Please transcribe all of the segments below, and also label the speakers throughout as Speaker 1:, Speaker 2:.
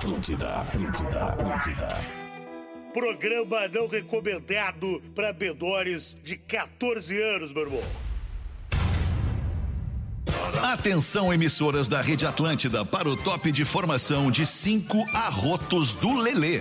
Speaker 1: Atlântida.
Speaker 2: Programa não recomendado para menores de 14 anos, meu irmão.
Speaker 3: Atenção, emissoras da Rede Atlântida, para o top de formação de 5 arrotos do Lelê.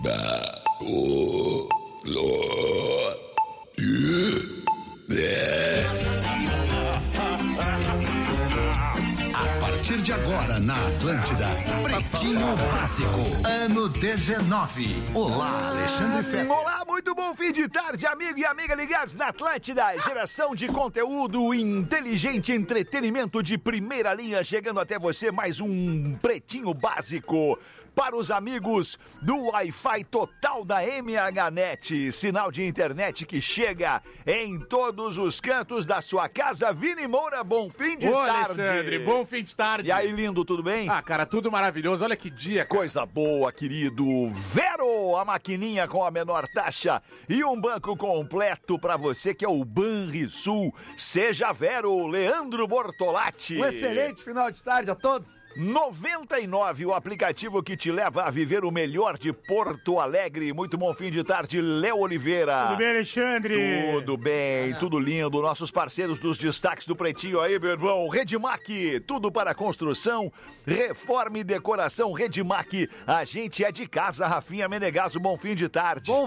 Speaker 3: A partir de agora na Atlântida, Pretinho Básico, ano 19. Olá, Alexandre Fetter.
Speaker 4: Olá, muito bom fim de tarde, amigo e amiga ligados na Atlântida. Geração de conteúdo inteligente, entretenimento de primeira linha, chegando até você mais um Pretinho Básico para os amigos do Wi-Fi total da MHNet. Sinal de internet que chega em todos os cantos da sua casa. Vini Moura, bom fim de tarde.
Speaker 5: Alexandre, bom fim de tarde.
Speaker 4: E aí, lindo, tudo bem?
Speaker 5: Ah, cara, tudo maravilhoso. Olha que dia, cara.
Speaker 4: Coisa boa, querido. Vero, a maquininha com a menor taxa e um banco completo pra você que é o Banrisul. Seja Vero, Leandro Bortolatti.
Speaker 6: Um excelente final de tarde a todos.
Speaker 4: 99, o aplicativo que te leva a viver o melhor de Porto Alegre. Muito bom fim de tarde, Léo Oliveira.
Speaker 2: Tudo bem, Alexandre?
Speaker 4: Tudo bem, tudo lindo. Nossos parceiros dos destaques do Pretinho aí, meu irmão. Redmac, tudo para construção, reforma e decoração. Redmac, a gente é de casa. Rafinha Menegaso, bom fim de tarde.
Speaker 6: Bom